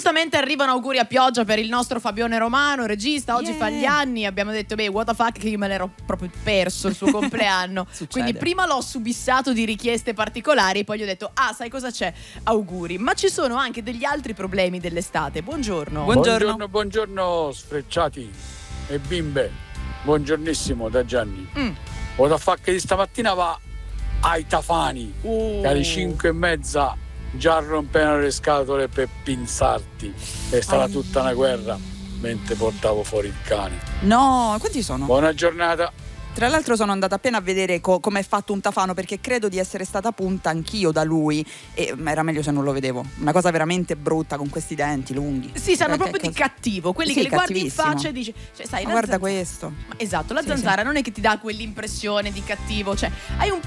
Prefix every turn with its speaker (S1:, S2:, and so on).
S1: Giustamente arrivano auguri a pioggia per il nostro Fabione Romano, regista, oggi fa gli anni. Abbiamo detto, what the fuck, che io me l'ero proprio perso il suo compleanno. Quindi prima l'ho subissato di richieste particolari e poi gli ho detto, sai cosa c'è? Auguri. Ma ci sono anche degli altri problemi dell'estate.
S2: Buongiorno sfrecciati e bimbe. Buongiornissimo da Gianni. What the fuck di stamattina va ai Tafani, che alle 5:30 già rompevano le scatole per pinzarti. È stata tutta una guerra mentre portavo fuori il cane.
S3: No, quanti sono?
S2: Buona giornata.
S3: Tra l'altro sono andata appena a vedere come è fatto un tafano, perché credo di essere stata punta anch'io da lui e era meglio se non lo vedevo. Una cosa veramente brutta, con questi denti lunghi.
S1: Sì, sanno proprio di cattivo, quelli che li guardi in faccia e dici, sai,
S3: guarda questo.
S1: Esatto, la zanzara non è che ti dà quell'impressione di cattivo, cioè hai un